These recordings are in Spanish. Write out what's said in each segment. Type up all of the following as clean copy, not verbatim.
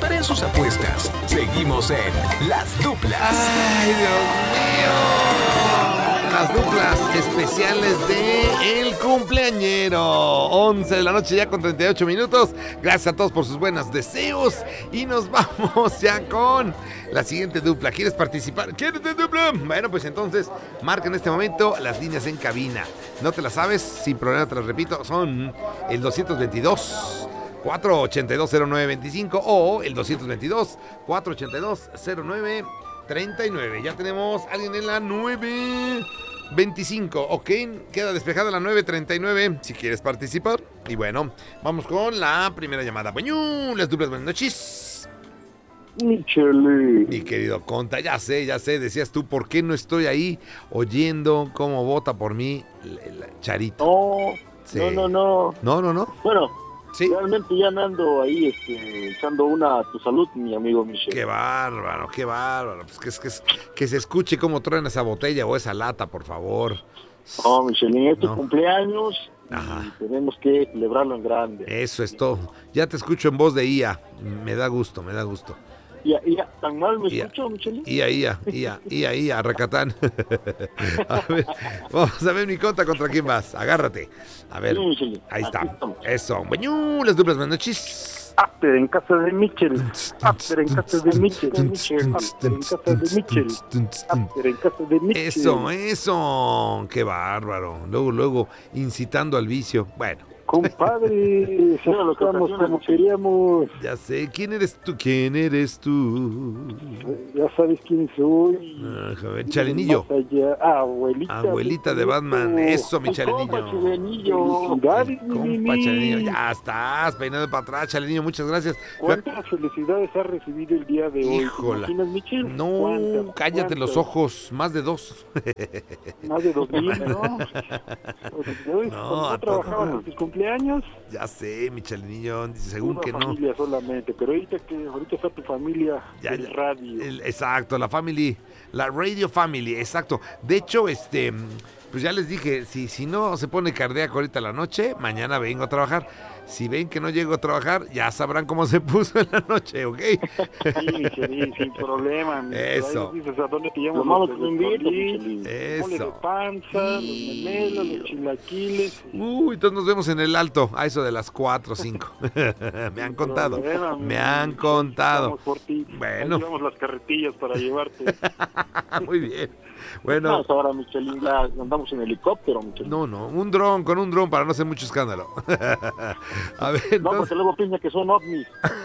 en sus apuestas. Seguimos en Las Duplas. ¡Ay, Dios mío! Las duplas especiales de El Cumpleañero. 11 de la noche ya con 38 minutos. Gracias a todos por sus buenos deseos. Y nos vamos ya con la siguiente dupla. ¿Quieres participar? ¿Quieres de dupla? Bueno, pues entonces marca en este momento las líneas en cabina. ¿No te las sabes? Sin problema te las repito. Son el 222 482-0925 o el 222-482-0939. Ya tenemos a alguien en la 925. Ok, queda despejada la 939 si quieres participar. Y bueno, vamos con la primera llamada. Bueno, las duplas, buenas noches. Michele. Mi querido Conta, ya sé, decías tú, ¿por qué no estoy ahí oyendo cómo vota por mí el Charito? No, Sí. no. No. Bueno, Sí. realmente ya ando ahí echando una a tu salud, mi amigo Michele. Qué bárbaro. Pues que se escuche cómo truena esa botella o esa lata, por favor. No, Michele, es tu No. cumpleaños. Ajá. Y tenemos que celebrarlo en grande. Eso es todo. Ya te escucho en voz de IA. Me da gusto. Ya, ¿tan mal me Ya. escucho, Michele? IA, Racatán. A ver, vamos a ver mi Conta, ¿contra quién vas? Agárrate. A ver, Sí, Michele. ahí está. Aquí estamos. Eso. Bueno, las duplas, buenas noches. After en casa de Michele. After en casa de Michele. After en casa de Michele. After en casa de Michele. Eso. Qué bárbaro. Luego, incitando al vicio. Bueno. Compadre, Mira lo que estamos ocasiona, como queríamos. Ya sé, ¿quién eres tú? Ya sabes quién soy. Joder, Chalenillo. Más allá. Abuelita de Batman. Eso, mi Compa Chalenillo. Felicidades, mi Compa Mimi. Chalenillo. Ya estás peinando para atrás, Chalenillo. Muchas gracias. ¿Cuántas felicidades has recibido el día de hoy? Híjola. ¿Te imaginas, Michelle? No, ¿Cuántas? cállate los ojos. Más de 2. Más de 2,000, ¿no? No, a ¿No trabajaban en tus cumpleaños? Ya sé, mi Chalenillo. Según Una que no. familia solamente, pero ahorita está tu familia en radio. Exacto, la family, la radio family, exacto. De hecho, pues ya les dije, si no se pone cardíaco ahorita la noche, mañana vengo a trabajar. Si ven que no llego a trabajar, ya sabrán cómo se puso en la noche, ¿ok? Sí, sin problema. Eso. Ahí dices a dónde te llaman. Lo malo los que me invitas, mole de Eso. panza, los memelos, los chilaquiles. Uy, entonces nos vemos en el Alto, a eso de las 4 o 5. Me han contado. Vamos por ti. Bueno. Ahí llevamos las carretillas para llevarte. Muy bien. Bueno. Vamos ahora, Michelin, ya andamos en helicóptero, Michelin. No, un dron, con un dron para no hacer mucho escándalo. A ver, No, porque luego piensan que son ovnis.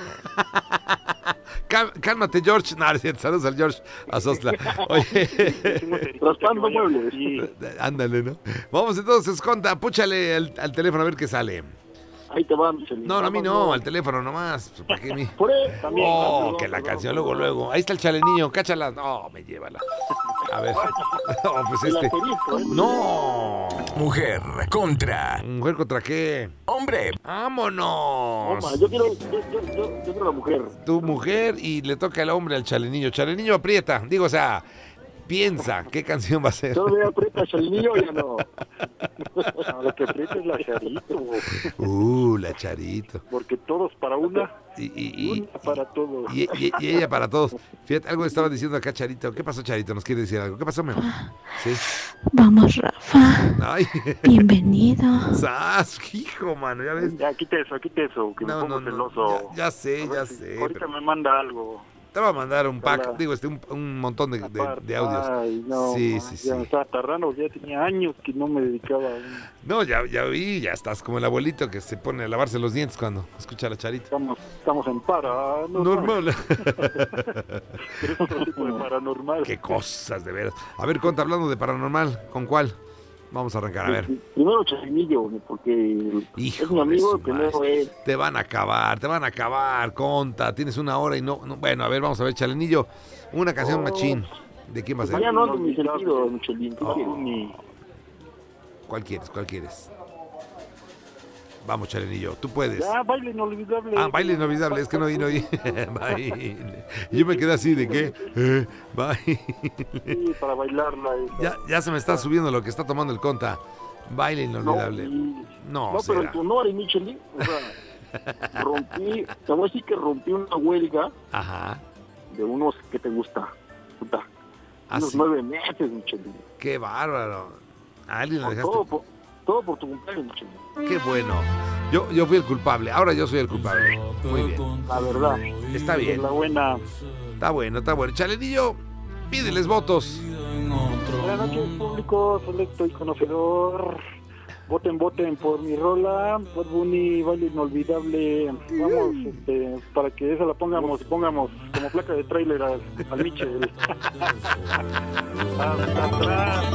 Cálmate, George. No, saludos al George Azosla. Oye, Raspando muebles. ándale, ¿no? Vamos entonces, Conta, púchale al teléfono a ver qué sale. Ahí te va, Michelin. No, a mí no, al teléfono nomás. ¿Para qué mi? Por él también. Oh, que la canción, luego. Ahí está el Chalenillo, cáchala. No, me llévala. A ver. No, pues El asterisco, ¿eh? No. Mujer contra ¿Mujer contra qué? hombre. ¡Vámonos! Toma, yo quiero la mujer. Tu mujer y le toca el hombre al Chalenillo. Chalenillo aprieta. Digo, o sea, piensa qué canción va a ser. Todavía aprieta Chalinillo, ya no. No, lo que aprieta es la Charito, La Charito. porque todos para una, Y una para todos. y ella para todos. Fíjate, algo estaba diciendo acá Charito. ¿Qué pasó, Charito? ¿Nos quiere decir algo? ¿Qué pasó, mejor? Sí. Vamos, Rafa. Ay. Bienvenido. ¡Sas! Hijo, mano, ya ves. Ya, quite eso, que me pongo celoso. Ya sé, A ver ya si sé. Ahorita pero me manda algo. te va a mandar un pack, Hola. digo, un montón de audios. Ay, no, Sí. ya me estaba tardando, ya tenía años que no me dedicaba a No, ya vi, ya estás como el abuelito que se pone a lavarse los dientes cuando escucha a la Charita. Estamos en Normal. Pero es otro tipo de paranormal. Qué cosas, de veras. A ver, Conta, hablando de paranormal, ¿con cuál? Vamos a arrancar, a ver. Primero Chalinillo, porque Hijo es mi amigo, de su primero madre. él. Te van a acabar, Conta. Tienes una hora y no. Bueno, a ver, vamos a ver, Chalenillo. Una canción machín. ¿De quién va a ser? Ya no ando en mi sentido, Michelin. ¿Qué Oh. quieres? ¿Cuál quieres? Vamos, Chalenillo, tú puedes. Ya, baile inolvidable. Baile inolvidable, es que no oí. Baile. Yo me quedé así, ¿de qué? Baile. Sí, para bailarla. Ya se me está subiendo lo que está tomando el Conta. Baile inolvidable. No, No, pero en será. tu honor, Michelin. O sea, te voy a decir que rompí una huelga Ajá. de unos, ¿qué te gusta? Puta, ¿Ah, unos sí? 9 meses, Michelin. Qué bárbaro. A alguien le dejaste. Todo por tu cumpleaños, Michelin. Qué bueno. Yo fui el culpable. Ahora yo soy el culpable. Muy bien. La verdad. Está bien. La buena. Está bueno, está bueno. Chalenillo, pídeles votos. Buenas noches, público selecto y conocedor. Voten por mi rola, Bad Bunny, baile inolvidable. Vamos, para que esa la pongamos como placa de tráiler al Michel. Hasta atrás.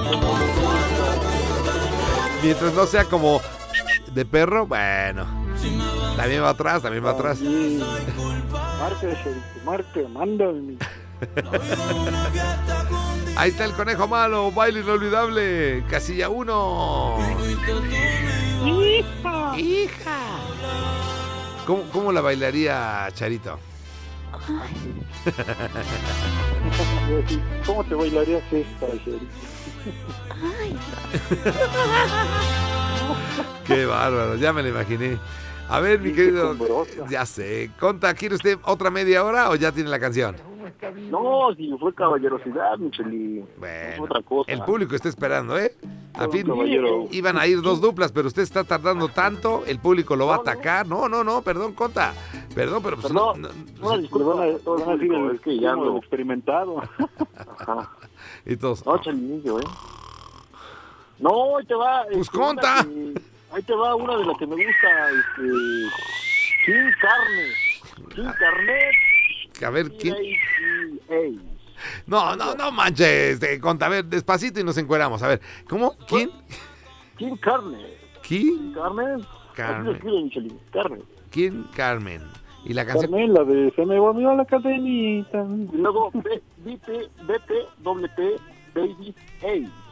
Mientras no sea como de perro, bueno. También va atrás, también va atrás. Sí. Marca, mándame. Ahí está el conejo malo, baile inolvidable. Casilla 1. Hija. ¿Cómo la bailaría Charito? ¿Cómo te bailarías esta, Sherry? Qué bárbaro, ya me lo imaginé. A ver, mi querido, ya sé. Conta, ¿quiere usted otra media hora o ya tiene la canción? No, si fue caballerosidad, Michelin. Bueno, Otra cosa. el público está esperando, ¿eh? Al fin caballero. iban a ir 2 duplas, pero usted está tardando tanto, el público lo va a atacar. No, perdón, Conta. Perdón, pero pues Perdón, no, disculpa, Van a todo el decir público, es que ya el no. experimentado. Ajá. y todos. No, Chalinillo, No, ahí te va. Pues conta. Ahí te va una de las que me gusta, King Carnet. A ver, ¿quién? Ey. No manches, Conta, a ver, despacito y nos encueramos. A ver, ¿cómo? ¿Quién? King Carnet. ¿Quién? Carmen. Carmen. Así se escribe, Michelin. Carmen. ¿Quién? Carmen. Y la canción. Carmen, la de se me volvió la cadenita. Y luego, BP, baby, Ey.